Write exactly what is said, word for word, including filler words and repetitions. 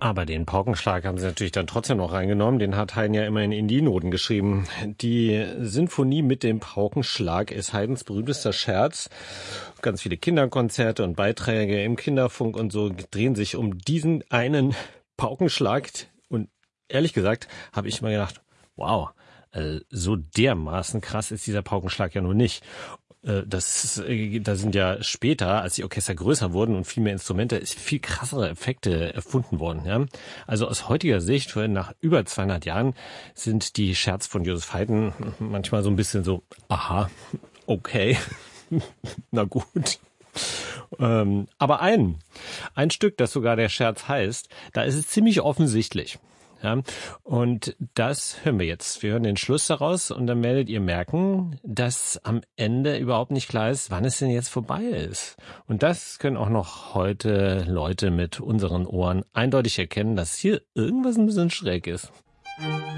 Aber den Paukenschlag haben sie natürlich dann trotzdem noch reingenommen. Den hat Haydn ja immerhin in die Noten geschrieben. Die Sinfonie mit dem Paukenschlag ist Haydns berühmtester Scherz. Ganz viele Kinderkonzerte und Beiträge im Kinderfunk und so drehen sich um diesen einen Paukenschlag. Und ehrlich gesagt habe ich mal gedacht, wow, also so dermaßen krass ist dieser Paukenschlag ja nur nicht. Das, da sind ja später, als die Orchester größer wurden und viel mehr Instrumente, ist viel krassere Effekte erfunden worden. Ja? Also aus heutiger Sicht, nach über zweihundert Jahren, sind die Scherze von Joseph Haydn manchmal so ein bisschen so, aha, okay, na gut. Ähm, aber ein, ein Stück, das sogar der Scherz heißt, da ist es ziemlich offensichtlich. Ja, und das hören wir jetzt. Wir hören den Schluss daraus und dann werdet ihr merken, dass am Ende überhaupt nicht klar ist, wann es denn jetzt vorbei ist. Und das können auch noch heute Leute mit unseren Ohren eindeutig erkennen, dass hier irgendwas ein bisschen schräg ist.